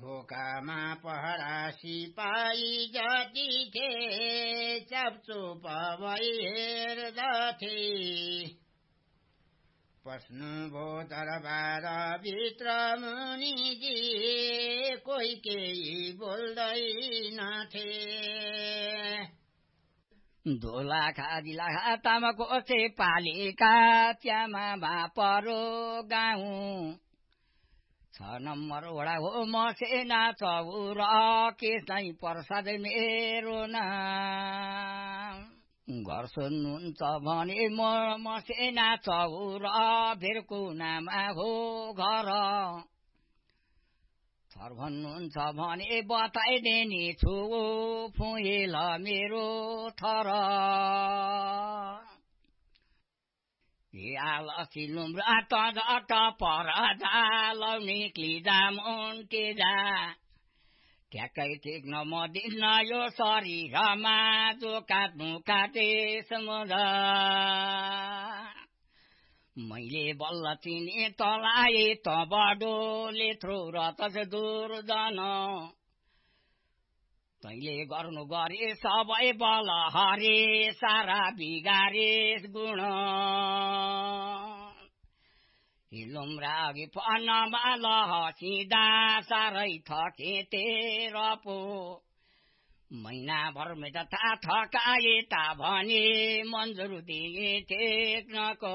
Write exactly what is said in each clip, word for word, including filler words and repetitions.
ढोकामा पहरा सिपाही जति थिए चपचुप भई हेर्दथे पस्नुभो दरबार भित्र मुनिजी कोही केही बोल्दैनथे दोलाखा दिलाखा तामाको पालिका च्यामा भापरो गाउँ छ नम्बर वडा हो मसेना चौर केसै प्रसाद मेरो नाम घर सुन्नुहुन्छ भने म मसेना चौर भिरकुनामा हो घर थर भन्नुहुन्छ भने बताइदिने छु फुइल मेरो थर याल सिलुम्रा तजट परजा लौनिक्लिजा मुन्टिजा ठ्याक्कै ठिक न म दिन यो शरीरमा जो काट्नु काटे समुद्र मैले बल्ल चिने तलाई त बडोले थ्रो र त दुर्जन तैले गर्नु गरे सबै बल हरे सारा बिगारेस गुण हिलुम्रा अघि पनमा लहसिँदा साह्रै थके तेर पो महिनाभर मेटा थकाए ता भने मन्जुर दिए टेक्नको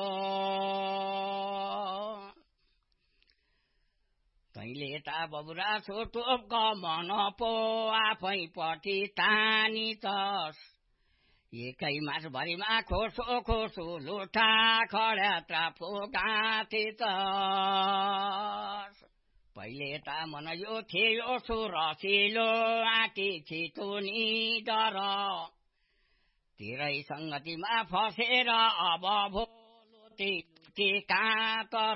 तैले ता बबुरा छोटोप गमन पो आफै पटी तानी तस एकै मास भरिमा खोसो खोसो लुठा खड्यात्रा फुकाथे तस पहिले ता मन यो थियो सुरसिलो आँटी छिटो नि डर तिरै संगतिमा फसेर अब भोलोती कातर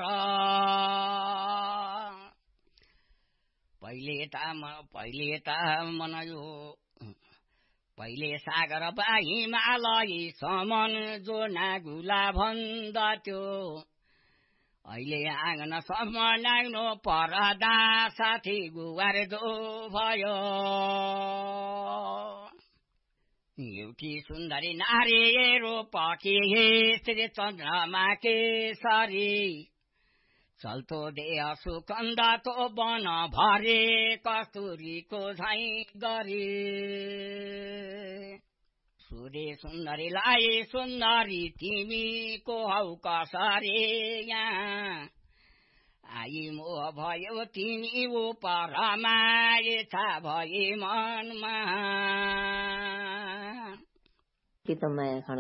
पहिले ता पहिले ता मन यो पहिले सागर बा हिमालय समन जो नागुला भन्दथ्यो अहिले आँगन सम्म नाग्नु परदा साथी गुवार दो भयो एउटी सुन्दरी नारी रूपकी श्री चन्द्रमा केसरी चल्तो देह सुकन्द तो बन भरे कस्तुरीको झैं गरी सूर्य सुन्दरीलाई सुन्दरी तिमीको हौ कसरी यहाँ आई मोह भयो तिमी उपरमा इच्छा भए मनमा कि त माया